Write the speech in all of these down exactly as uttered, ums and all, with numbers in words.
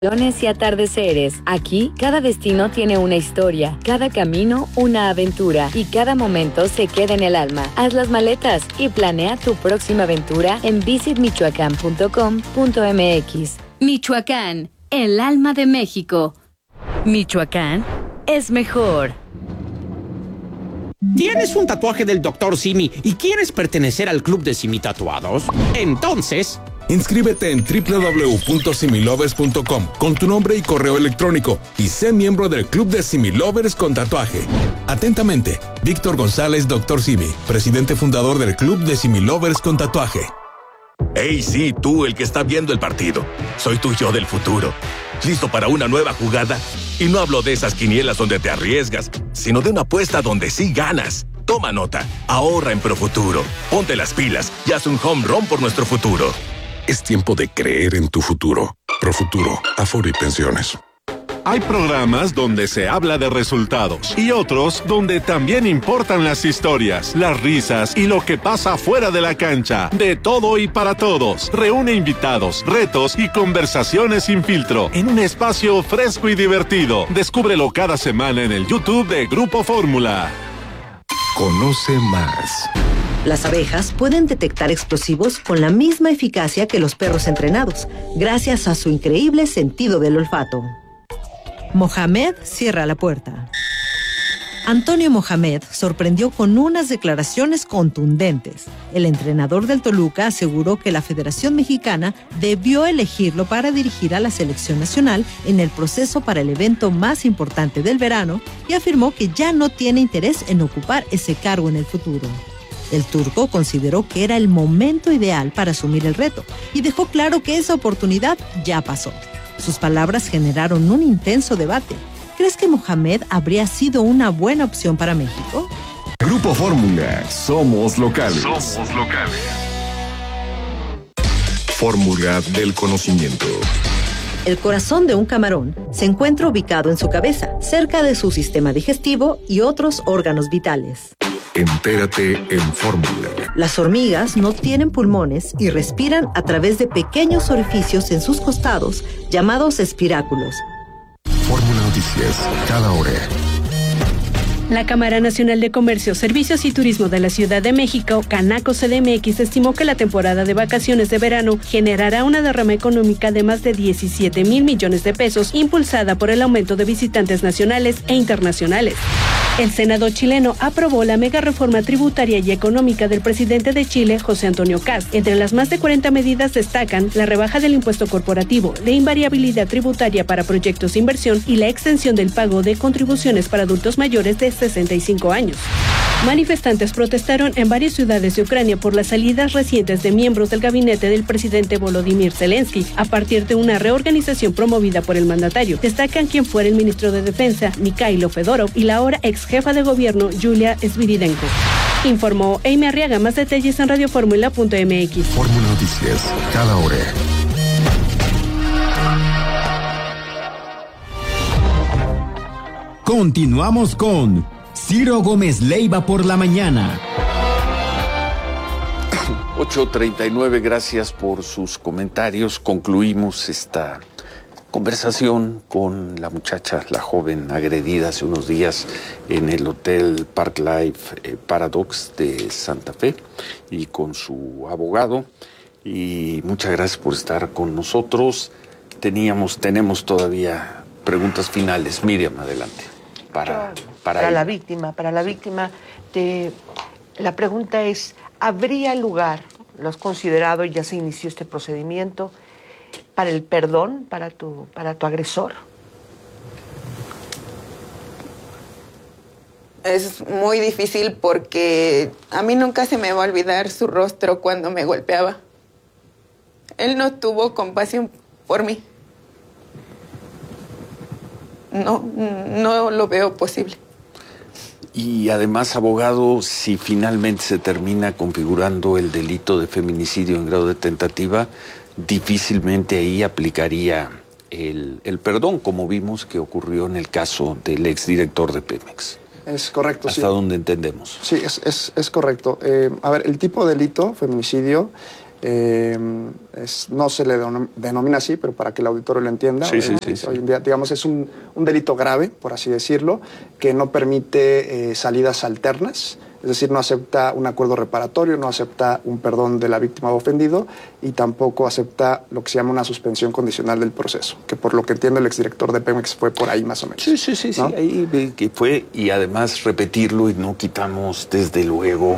Y atardeceres. Aquí, cada destino tiene una historia, cada camino una aventura y cada momento se queda en el alma. Haz las maletas y planea tu próxima aventura en visit michoacán punto com punto m x. Michoacán, el alma de México. Michoacán es mejor. ¿Tienes un tatuaje del doctor Simi y quieres pertenecer al club de Simi Tatuados? Entonces... inscríbete en doble u doble u doble u punto similovers punto com con tu nombre y correo electrónico y sé miembro del Club de Similovers con tatuaje. Atentamente, Víctor González, doctor Simi, presidente fundador del Club de Similovers con tatuaje. Hey, sí, tú, el que está viendo el partido. Soy tu yo del futuro. ¿Listo para una nueva jugada? Y no hablo de esas quinielas donde te arriesgas, sino de una apuesta donde sí ganas. Toma nota, ahorra en Profuturo. Ponte las pilas y haz un home run por nuestro futuro. Es tiempo de creer en tu futuro. Profuturo, Afore y Pensiones. Hay programas donde se habla de resultados y otros donde también importan las historias, las risas y lo que pasa fuera de la cancha. De todo y para todos. Reúne invitados, retos y conversaciones sin filtro en un espacio fresco y divertido. Descúbrelo cada semana en el YouTube de Grupo Fórmula. Conoce más. Las abejas pueden detectar explosivos con la misma eficacia que los perros entrenados, gracias a su increíble sentido del olfato. Mohamed cierra la puerta. Antonio Mohamed sorprendió con unas declaraciones contundentes. El entrenador del Toluca aseguró que la Federación Mexicana debió elegirlo para dirigir a la selección nacional en el proceso para el evento más importante del verano y afirmó que ya no tiene interés en ocupar ese cargo en el futuro. El turco consideró que era el momento ideal para asumir el reto y dejó claro que esa oportunidad ya pasó. Sus palabras generaron un intenso debate. ¿Crees que Mohamed habría sido una buena opción para México? Grupo Fórmula, somos locales. Somos locales. Fórmula del conocimiento. El corazón de un camarón se encuentra ubicado en su cabeza, cerca de su sistema digestivo y otros órganos vitales. Entérate en Fórmula. Las hormigas no tienen pulmones y respiran a través de pequeños orificios en sus costados, llamados espiráculos. Fórmula Noticias, cada hora. La Cámara Nacional de Comercio, Servicios y Turismo de la Ciudad de México, Canaco C D M X, estimó que la temporada de vacaciones de verano generará una derrama económica de más de diecisiete mil millones de pesos, impulsada por el aumento de visitantes nacionales e internacionales. El Senado chileno aprobó la mega reforma tributaria y económica del presidente de Chile, José Antonio Kast. Entre las más de cuarenta medidas destacan la rebaja del impuesto corporativo, la invariabilidad tributaria para proyectos de inversión y la extensión del pago de contribuciones para adultos mayores de sesenta y cinco años. Manifestantes protestaron en varias ciudades de Ucrania por las salidas recientes de miembros del gabinete del presidente Volodymyr Zelensky a partir de una reorganización promovida por el mandatario. Destacan quien fuera el ministro de Defensa, Mikhailo Fedorov, y la ahora ex jefa de gobierno, Yulia Sviridenko. Informó Amy Arriaga. Más detalles en radioformula punto m x. Fórmula Noticias, cada hora. Continuamos con Ciro Gómez Leiva por la mañana. ocho treinta y nueve, gracias por sus comentarios. Concluimos esta conversación con la muchacha, la joven agredida hace unos días en el Hotel Park Life eh, Paradox de Santa Fe y con su abogado. Y muchas gracias por estar con nosotros. Teníamos, tenemos todavía preguntas finales. Miriam, adelante. Para, para, para la víctima, para la víctima, te, la pregunta es, ¿habría lugar, lo has considerado y ya se inició este procedimiento, para el perdón para tu, para tu agresor? Es muy difícil porque a mí nunca se me va a olvidar su rostro cuando me golpeaba. Él no tuvo compasión por mí. No, no lo veo posible. Y además, abogado, si finalmente se termina configurando el delito de feminicidio en grado de tentativa, difícilmente ahí aplicaría el, el perdón, como vimos que ocurrió en el caso del exdirector de Pemex. Es correcto, Hasta sí. donde entendemos. Sí, es, es, es correcto. Eh, a ver, el tipo de delito, feminicidio, Eh, es, no se le denomina así, pero para que el auditorio lo entienda, sí, eh, sí, sí, sí. hoy en día, digamos, es un, un delito grave, por así decirlo, que no permite eh, salidas alternas, es decir, no acepta un acuerdo reparatorio, no acepta un perdón de la víctima o ofendido y tampoco acepta lo que se llama una suspensión condicional del proceso, que por lo que entiendo el exdirector de Pemex fue por ahí más o menos. Sí, sí, sí, ¿no? Sí, ahí que fue, y además repetirlo y no quitamos desde luego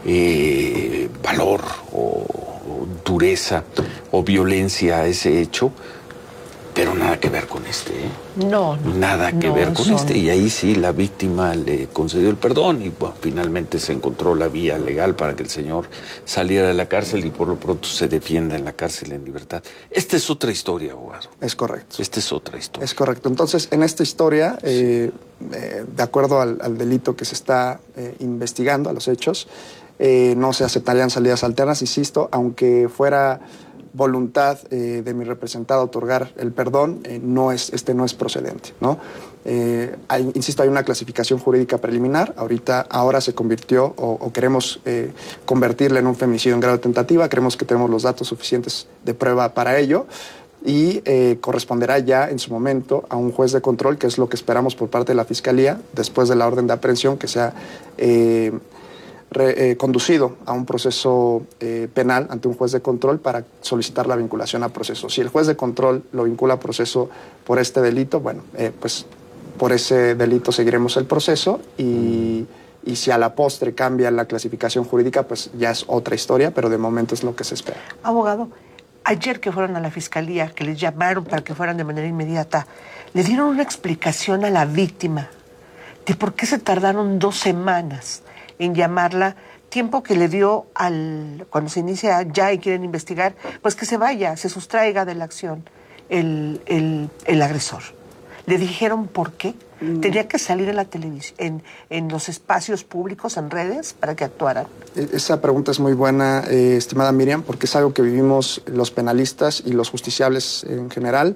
eh, valor o dureza o violencia a ese hecho, pero nada que ver con este, ¿eh? No, no. Nada que no, ver con son... este. Y ahí sí la víctima le concedió el perdón y bueno, finalmente se encontró la vía legal para que el señor saliera de la cárcel y por lo pronto se defienda en la cárcel en libertad. Esta es otra historia, abogado. Es correcto. Esta es otra historia. Es correcto. Entonces, en esta historia, eh, eh, de acuerdo al, al delito que se está eh, investigando, a los hechos, Eh, no se aceptarían salidas alternas, insisto, aunque fuera voluntad eh, de mi representado otorgar el perdón, eh, no es, este no es procedente, ¿no? Eh, hay, insisto, hay una clasificación jurídica preliminar, ahorita, ahora se convirtió o, o queremos eh, convertirla en un feminicidio en grado de tentativa, creemos que tenemos los datos suficientes de prueba para ello y eh, corresponderá ya en su momento a un juez de control, que es lo que esperamos por parte de la Fiscalía, después de la orden de aprehensión que sea... Eh, Re, eh, conducido a un proceso eh, penal ante un juez de control para solicitar la vinculación a proceso. Si el juez de control lo vincula a proceso por este delito, bueno, eh, pues por ese delito seguiremos el proceso y, y si a la postre cambia la clasificación jurídica, pues ya es otra historia, pero de momento es lo que se espera. Abogado, ayer que fueron a la Fiscalía, que les llamaron para que fueran de manera inmediata, ¿le dieron una explicación a la víctima de por qué se tardaron dos semanas en llamarla, tiempo que le dio al, cuando se inicia ya y quieren investigar, pues que se vaya, se sustraiga de la acción el, el, el agresor? ¿Le dijeron por qué? Mm. ¿Tenía que salir en la televisión, en, en los espacios públicos, en redes, para que actuaran? Esa pregunta es muy buena, eh, estimada Miriam, porque es algo que vivimos los penalistas y los justiciables en general.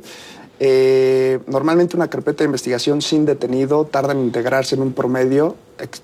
Eh, normalmente una carpeta de investigación sin detenido tarda en integrarse en un promedio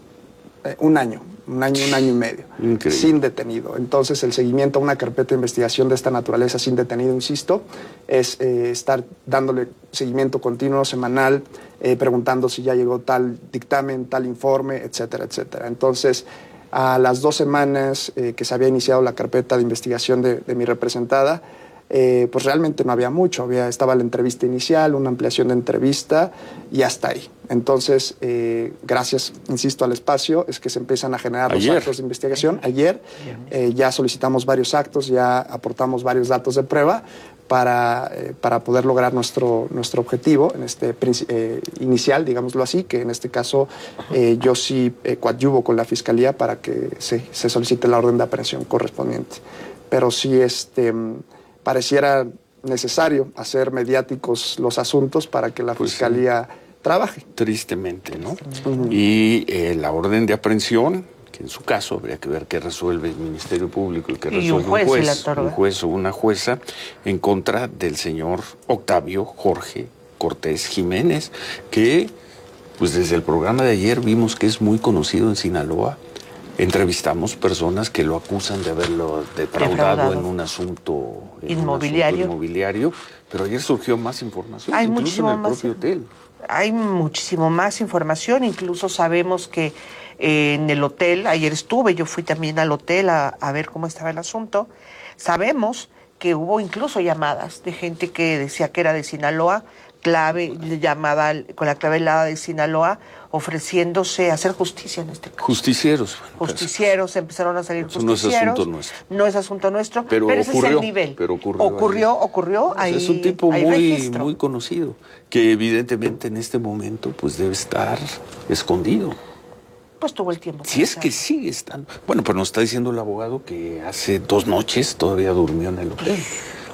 Eh, un año, un año, un año y medio, Increíble. sin detenido. Entonces, el seguimiento a una carpeta de investigación de esta naturaleza sin detenido, insisto, es eh, estar dándole seguimiento continuo, semanal, eh, preguntando si ya llegó tal dictamen, tal informe, etcétera, etcétera. Entonces, a las dos semanas eh, que se había iniciado la carpeta de investigación de, de mi representada, Eh, pues realmente no había mucho, había, estaba la entrevista inicial, una ampliación de entrevista y hasta ahí. Entonces, eh, gracias, insisto, al espacio, es que se empiezan a generar Ayer. los actos de investigación. Ayer eh, ya solicitamos varios actos, ya aportamos varios datos de prueba para, eh, para poder lograr nuestro, nuestro objetivo en este eh, inicial, digámoslo así, que en este caso eh, yo sí eh, coadyuvo con la Fiscalía para que se, se solicite la orden de aprehensión correspondiente. Pero sí, este... pareciera necesario hacer mediáticos los asuntos para que la pues Fiscalía sí. trabaje. Tristemente, ¿no? Uh-huh. Y eh, la orden de aprehensión, que en su caso habría que ver qué resuelve el Ministerio Público, el que y resuelve un juez, un juez, un juez o una jueza, en contra del señor Octavio Jorge Cortés Jiménez, que pues desde el programa de ayer vimos que es muy conocido en Sinaloa. Entrevistamos personas que lo acusan de haberlo defraudado, defraudado. en un asunto en inmobiliario. Un asunto inmobiliario, pero ayer surgió más información, hay incluso en el más, propio hotel. Hay muchísimo más información, incluso sabemos que eh, en el hotel, ayer estuve, yo fui también al hotel a, a ver cómo estaba el asunto, sabemos que hubo incluso llamadas de gente que decía que era de Sinaloa, clave, llamada con la clave helada de Sinaloa, ofreciéndose a hacer justicia en este caso. Justicieros. Bueno, Justicieros, pues, empezaron a salir eso justicieros. No es asunto nuestro. No es asunto nuestro, pero, pero ese ocurrió, es el nivel. Pero ocurrió. Ocurrió, ahí. ocurrió, ahí Es un tipo hay muy, registro. muy conocido, que evidentemente en este momento pues debe estar escondido. Pues tuvo el tiempo. Si es que sigue estando. Bueno, pero nos está diciendo el abogado que hace dos noches todavía durmió en el hotel.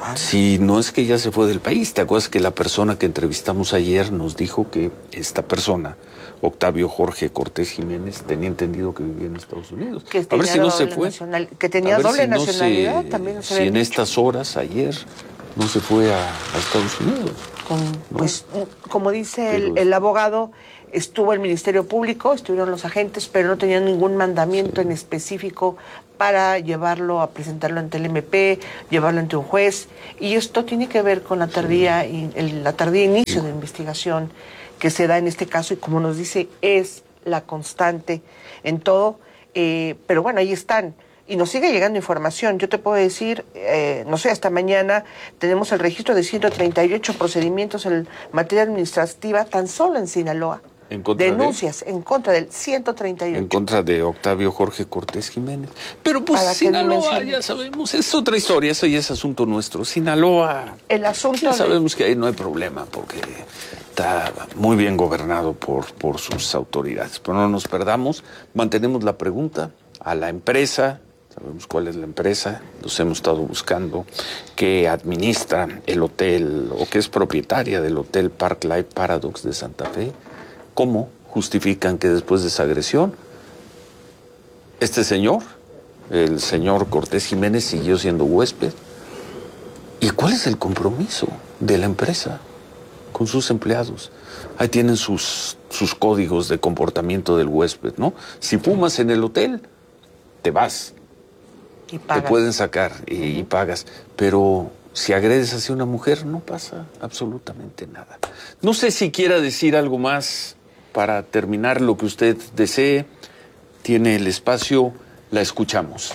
Si no es que ya se fue del país. ¿Te acuerdas que la persona que entrevistamos ayer nos dijo que esta persona, Octavio Jorge Cortés Jiménez, tenía entendido que vivía en Estados Unidos? Que a ver si no se fue. Nacional, que tenía doble si nacionalidad. No se, también no se Si en dicho. estas horas, ayer, no se fue a, a Estados Unidos. Con, ¿no? Pues, como dice el, Pero- el abogado, estuvo el Ministerio Público, estuvieron los agentes, pero no tenían ningún mandamiento en específico para llevarlo a presentarlo ante el M P, llevarlo ante un juez. Y esto tiene que ver con la tardía, y el, la tardía inicio de investigación que se da en este caso, y como nos dice, es la constante en todo. Eh, pero bueno, ahí están. Y nos sigue llegando información. Yo te puedo decir, eh, no sé, hasta mañana tenemos el registro de ciento treinta y ocho procedimientos en materia administrativa tan solo en Sinaloa. En contra Denuncias en contra del ciento treinta y ocho. En contra de Octavio Jorge Cortés Jiménez. Pero pues Para que Sinaloa, dimensiones. ya sabemos, es otra historia, eso ya es asunto nuestro. Sinaloa, El asunto ya de- sabemos que ahí no hay problema porque está muy bien gobernado por, por sus autoridades. Pero no nos perdamos, mantenemos la pregunta a la empresa, sabemos cuál es la empresa, los hemos estado buscando, que administra el hotel o que es propietaria del hotel Park Life Paradox de Santa Fe. ¿Cómo justifican que después de esa agresión este señor, el señor Cortés Jiménez, siguió siendo huésped? ¿Y cuál es el compromiso de la empresa con sus empleados? Ahí tienen sus, sus códigos de comportamiento del huésped, ¿no? Si fumas en el hotel, te vas. Y Te pueden sacar y, y pagas. Pero si agredes hacia una mujer, no pasa absolutamente nada. No sé si quiera decir algo más para terminar lo que usted desee. Tiene el espacio, la escuchamos.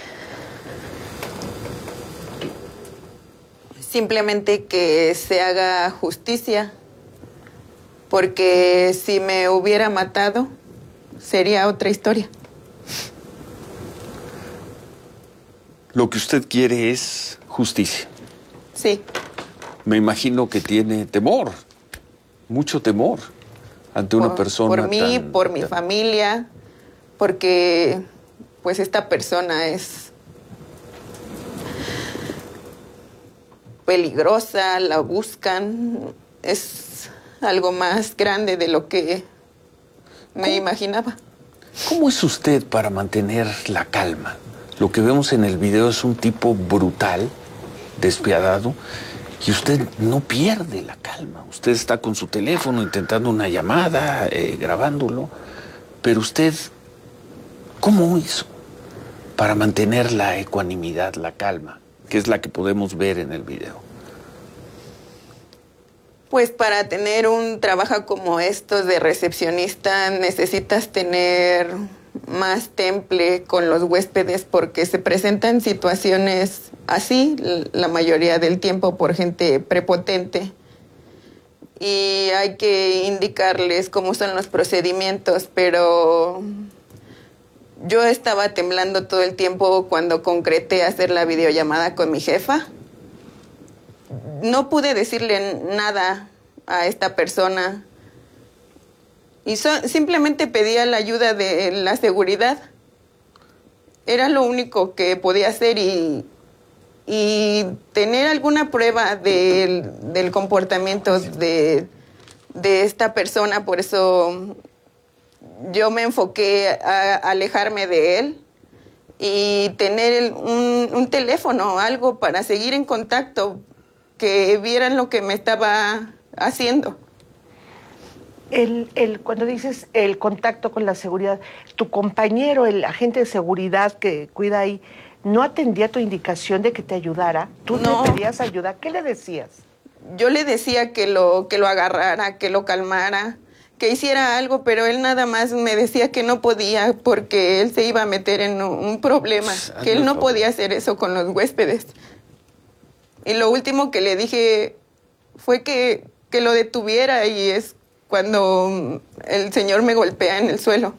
Simplemente que se haga justicia, porque si me hubiera matado, sería otra historia. Lo que usted quiere es justicia. Sí. Me imagino que tiene temor, mucho temor, ante una por, persona por mí, tan- por mi tan- familia, porque pues esta persona es peligrosa, la buscan, es algo más grande de lo que me imaginaba. ¿Cómo es usted para mantener la calma? Lo que vemos en el video es un tipo brutal, despiadado, y usted no pierde la calma. Usted está con su teléfono intentando una llamada, eh, grabándolo, pero usted, ¿cómo hizo para mantener la ecuanimidad, la calma, que es la que podemos ver en el video? Pues para tener un trabajo como estos de recepcionista necesitas tener más temple con los huéspedes porque se presentan situaciones así la mayoría del tiempo por gente prepotente y hay que indicarles cómo son los procedimientos, pero yo estaba temblando todo el tiempo cuando concreté hacer la videollamada con mi jefa. No pude decirle nada a esta persona y so, simplemente pedía la ayuda de la seguridad. Era lo único que podía hacer y, y tener alguna prueba del, del comportamiento de, de esta persona. Por eso yo me enfoqué a alejarme de él y tener el, un, un teléfono, algo para seguir en contacto, que vieran lo que me estaba haciendo. El, el, cuando dices el contacto con la seguridad, tu compañero, el agente de seguridad que cuida ahí, ¿no atendía tu indicación de que te ayudara? ¿Tú No. le pedías ayuda? ¿Qué le decías? Yo le decía que lo, que lo agarrara, que lo calmara, que hiciera algo, pero él nada más me decía que no podía porque él se iba a meter en un, un problema, que él no podía hacer eso con los huéspedes. Y lo último que le dije fue que, que lo detuviera y es cuando el señor me golpea en el suelo.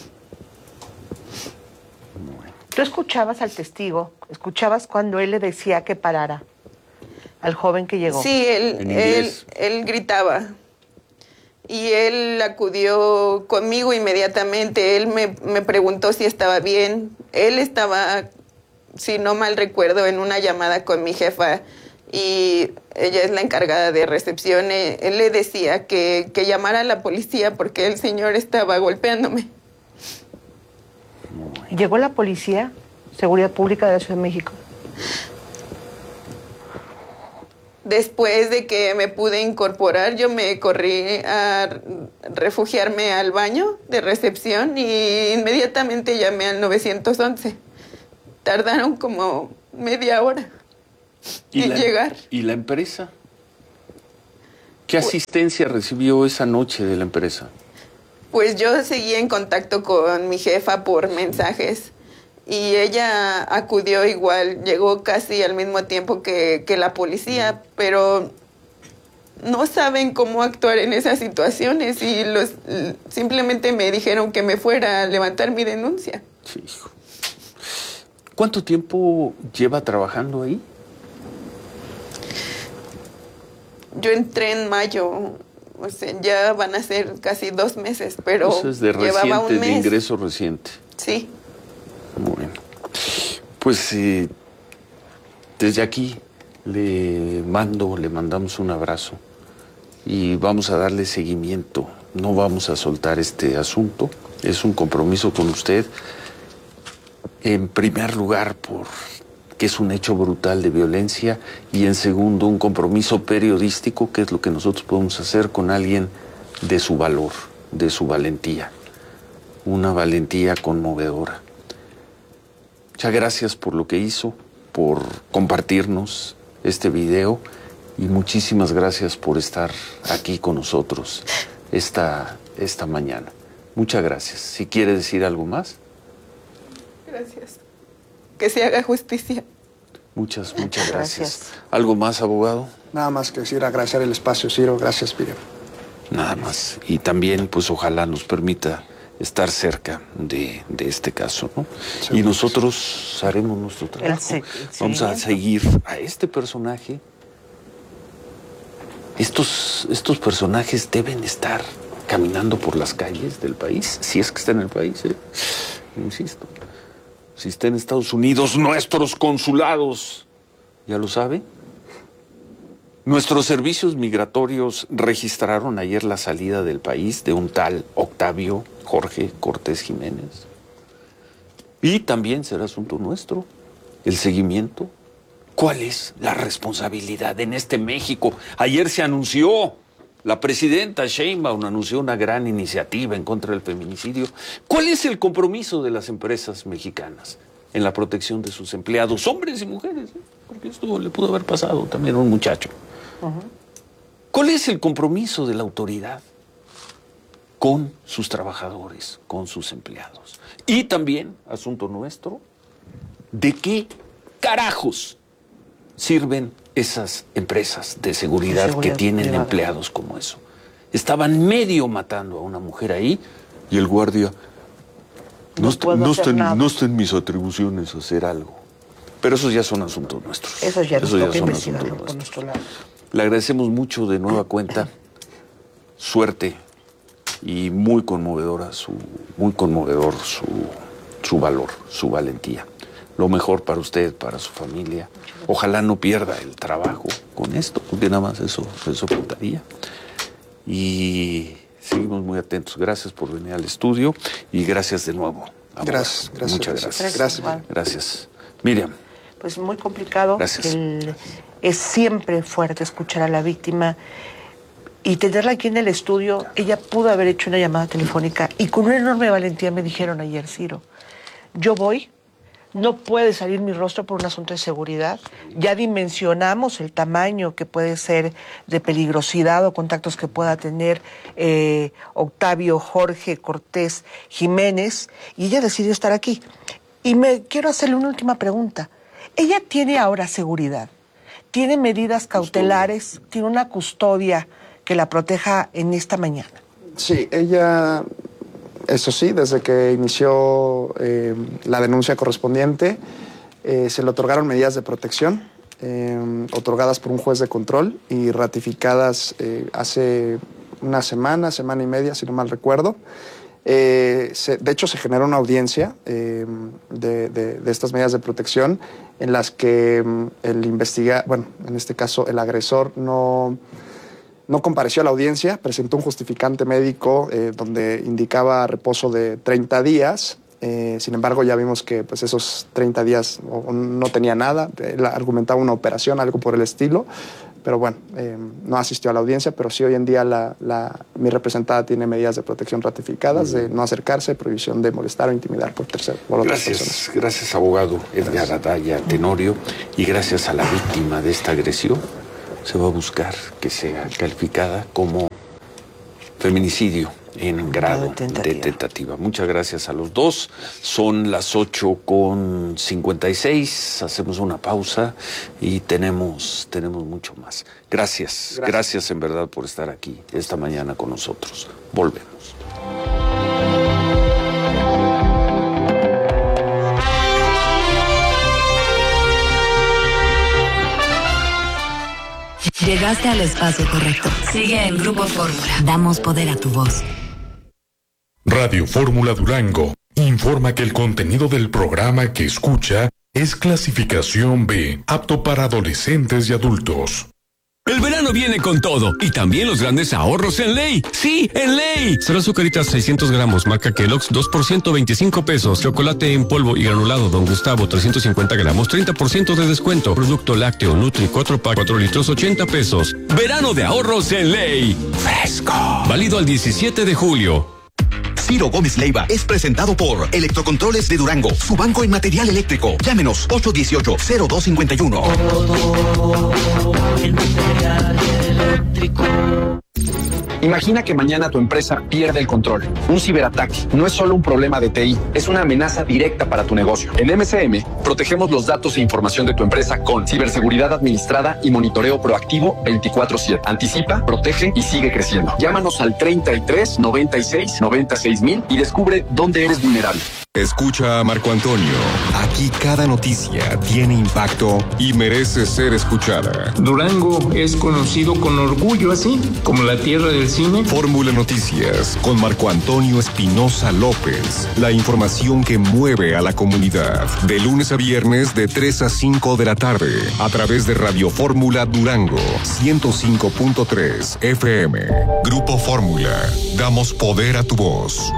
¿Tú escuchabas al testigo? ¿Escuchabas cuando él le decía que parara al joven que llegó? Sí, él, En él, inglés. él gritaba. Y él acudió conmigo inmediatamente. Él me, me preguntó si estaba bien. Él estaba, si no mal recuerdo, en una llamada con mi jefa y ella es la encargada de recepción. Él le decía que, que llamara a la policía porque el señor estaba golpeándome. ¿Llegó la policía, Seguridad Pública de la Ciudad de México? después de que me pude incorporar, yo me corrí a refugiarme al baño de recepción y inmediatamente llamé al nueve once. Tardaron como media hora en la, llegar. ¿Y la empresa? ¿Qué asistencia recibió esa noche de la empresa? Pues yo seguí en contacto con mi jefa por mensajes y ella acudió igual, llegó casi al mismo tiempo que, que la policía, pero no saben cómo actuar en esas situaciones y los simplemente me dijeron que me fuera a levantar mi denuncia. Sí, hijo. ¿Cuánto tiempo lleva trabajando ahí? Yo entré en mayo, o sea, ya van a ser casi dos meses, pero Eso es de llevaba reciente, un mes. de ingreso reciente. Sí. Bueno, pues eh, desde aquí le mando, le mandamos un abrazo y vamos a darle seguimiento. No vamos a soltar este asunto. Es un compromiso con usted. En primer lugar, por que es un hecho brutal de violencia, y en segundo, un compromiso periodístico, que es lo que nosotros podemos hacer con alguien de su valor, de su valentía. Una valentía conmovedora. Muchas gracias por lo que hizo, por compartirnos este video, y muchísimas gracias por estar aquí con nosotros esta, esta mañana. Muchas gracias. Si quiere decir algo más. Gracias. Que se haga justicia. Muchas, muchas gracias. gracias. ¿Algo más, abogado? Nada más que decir, agradecer el espacio, Ciro. Gracias, Miriam. Nada más. Y también, pues, ojalá nos permita estar cerca de, de este caso, ¿no? Sí, y nosotros haremos nuestro trabajo. El, el Vamos a seguir a este personaje. Estos, estos personajes deben estar caminando por las calles del país, si es que está en el país, ¿eh? Insisto. Si está en Estados Unidos, nuestros consulados, ¿ya lo sabe? Nuestros servicios migratorios registraron ayer la salida del país de un tal Octavio Jorge Cortés Jiménez. Y también será asunto nuestro el seguimiento. ¿Cuál es la responsabilidad en este México? Ayer se anunció, la presidenta Sheinbaum anunció una gran iniciativa en contra del feminicidio. ¿Cuál es el compromiso de las empresas mexicanas en la protección de sus empleados, hombres y mujeres? ¿eh? Porque esto le pudo haber pasado también a un muchacho. Uh-huh. ¿Cuál es el compromiso de la autoridad con sus trabajadores, con sus empleados? Y también, asunto nuestro, ¿de qué carajos sirven esas empresas de seguridad, de seguridad que tienen privada. Empleados como eso? Estaban medio matando a una mujer ahí y el guardia, no, no, está, no, está, en, no está en mis atribuciones hacer algo. Pero esos ya son asuntos nuestros. Eso ya, Eso ya son asuntos por nuestro lado. Le agradecemos mucho de nueva cuenta, suerte y muy conmovedora su, muy conmovedor su, su valor, su valentía. Lo mejor para usted, para su familia. Ojalá no pierda el trabajo con esto, porque nada más eso, eso faltaría. Y seguimos muy atentos. Gracias por venir al estudio y gracias de nuevo. Gracias, gracias. Muchas gracias. Gracias. Gracias. Gracias. Miriam. Pues muy complicado. Gracias. El, es siempre fuerte escuchar a la víctima y tenerla aquí en el estudio. Ella pudo haber hecho una llamada telefónica y con una enorme valentía me dijeron ayer, Ciro, yo voy. No puede salir mi rostro por un asunto de seguridad. Ya dimensionamos el tamaño que puede ser de peligrosidad o contactos que pueda tener eh, Octavio Jorge Cortés Jiménez, y ella decidió estar aquí. Y me quiero hacerle una última pregunta. Ella tiene ahora seguridad, tiene medidas cautelares, custodia. Tiene una custodia que la proteja en esta mañana. Sí, ella... Eso sí, desde que inició eh, la denuncia correspondiente, eh, se le otorgaron medidas de protección, eh, otorgadas por un juez de control y ratificadas eh, hace una semana, semana y media, si no mal recuerdo. Eh, se, de hecho, se generó una audiencia eh, de, de, de estas medidas de protección en las que el investiga, bueno, en este caso el agresor no... No compareció a la audiencia, presentó un justificante médico eh, donde indicaba reposo de treinta días. Eh, sin embargo, ya vimos que pues, esos treinta días no, no tenía nada. Él argumentaba una operación, algo por el estilo. pero bueno, eh, no asistió a la audiencia, pero sí hoy en día la, la, mi representada tiene medidas de protección ratificadas, de no acercarse, prohibición de molestar o intimidar por terceros. Gracias, gracias abogado Edgar Adaya Tenorio, y gracias a la víctima de esta agresión. Se va a buscar que sea calificada como feminicidio en grado de tentativa. de tentativa. Muchas gracias a los dos. Son las ocho con cincuenta y seis. Hacemos una pausa y tenemos, tenemos mucho más. Gracias, gracias, gracias en verdad por estar aquí esta mañana con nosotros. Volvemos. Llegaste al espacio correcto. Sigue en Grupo Fórmula. Damos poder a tu voz. Radio Fórmula Durango informa que el contenido del programa que escucha es clasificación B, apto para adolescentes y adultos. El verano viene con todo y también los grandes ahorros en Ley. ¡Sí, en Ley! Cero azucaritas seiscientos gramos, marca Kellogg's, dos por ciento, veinticinco pesos. Chocolate en polvo y granulado Don Gustavo, trescientos cincuenta gramos, treinta por ciento de descuento. Producto lácteo Nutri, cuatro pack, cuatro litros, ochenta pesos. Verano de ahorros en Ley. Fresco. Válido al diecisiete de julio. Ciro Gómez Leiva es presentado por Electrocontroles de Durango, su banco en material eléctrico. Llámenos ocho uno ocho, cero dos cinco uno. El material eléctrico. Imagina que mañana tu empresa pierde el control. Un ciberataque no es solo un problema de T I, es una amenaza directa para tu negocio. En M C M, protegemos los datos e información de tu empresa con ciberseguridad administrada y monitoreo proactivo veinticuatro siete. Anticipa, protege y sigue creciendo. Llámanos al treinta y tres, noventa y seis, noventa y seis mil y descubre dónde eres vulnerable. Escucha a Marco Antonio. Aquí cada noticia tiene impacto y merece ser escuchada. Durango es conocido con orgullo así, como la tierra del cine. Fórmula Noticias con Marco Antonio Espinosa López. La información que mueve a la comunidad. De lunes a viernes de tres a cinco de la tarde. A través de Radio Fórmula Durango ciento cinco punto tres F M. Grupo Fórmula. Damos poder a tu voz.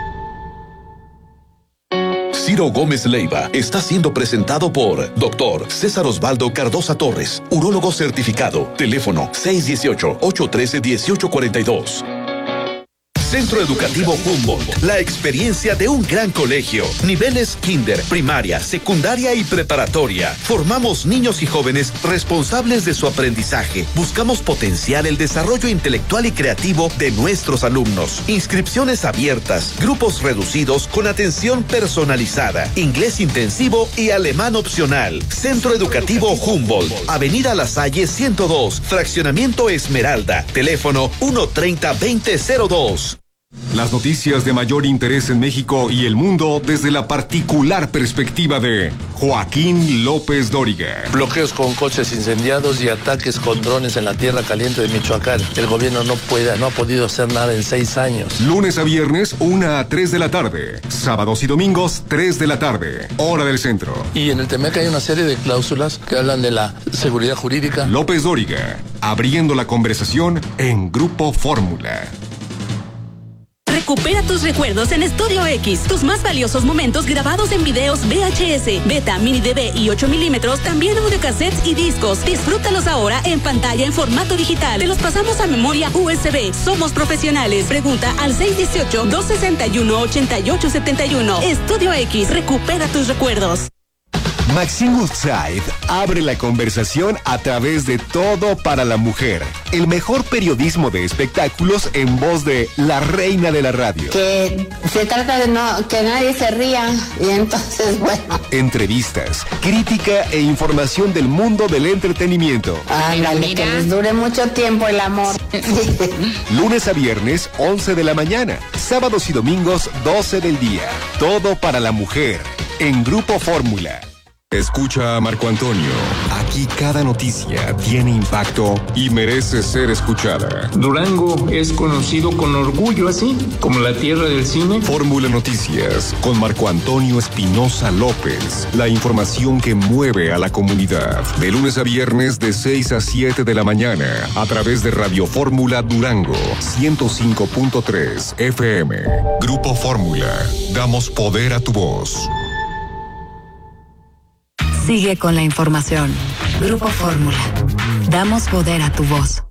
Ciro Gómez Leiva está siendo presentado por Doctor César Osvaldo Cardosa Torres, urólogo certificado. Teléfono seis uno ocho, ocho uno tres, uno ocho cuatro dos. Centro Educativo Humboldt, la experiencia de un gran colegio. Niveles kinder, primaria, secundaria y preparatoria. Formamos niños y jóvenes responsables de su aprendizaje. Buscamos potenciar el desarrollo intelectual y creativo de nuestros alumnos. Inscripciones abiertas, grupos reducidos con atención personalizada, inglés intensivo y alemán opcional. Centro Educativo Humboldt, Avenida La Salle ciento dos, Fraccionamiento Esmeralda. Teléfono uno treinta, veinte cero dos. Las noticias de mayor interés en México y el mundo desde la particular perspectiva de Joaquín López Dóriga. Bloqueos con coches incendiados y ataques con drones en la tierra caliente de Michoacán. El gobierno no puede, no ha podido hacer nada en seis años. Lunes a viernes, una a tres de la tarde. Sábados y domingos, tres de la tarde. Hora del centro. Y en el Temec hay una serie de cláusulas que hablan de la seguridad jurídica. López Dóriga, abriendo la conversación en Grupo Fórmula. Recupera tus recuerdos en Estudio X. Tus más valiosos momentos grabados en videos V H S, Beta, Mini D V y ocho milímetros, también audiocassettes y discos. Disfrútalos ahora en pantalla en formato digital. Te los pasamos a memoria U S B. Somos profesionales. Pregunta al seis uno ocho, dos seis uno, ocho ocho siete uno. Estudio X. Recupera tus recuerdos. Maxine Woodside abre la conversación a través de Todo para la Mujer, el mejor periodismo de espectáculos en voz de la reina de la radio. Que se trata de no que nadie se ría y entonces, bueno. Entrevistas, crítica e información del mundo del entretenimiento. Ándale, que les dure mucho tiempo el amor. Lunes a viernes, once de la mañana. Sábados y domingos, doce del día. Todo para la Mujer, en Grupo Fórmula. Escucha a Marco Antonio. Aquí cada noticia tiene impacto y merece ser escuchada. Durango es conocido con orgullo así, como la tierra del cine. Fórmula Noticias con Marco Antonio Espinosa López. La información que mueve a la comunidad. De lunes a viernes de seis a siete de la mañana. A través de Radio Fórmula Durango ciento cinco punto tres F M. Grupo Fórmula. Damos poder a tu voz. Sigue con la información. Grupo Fórmula. Damos poder a tu voz.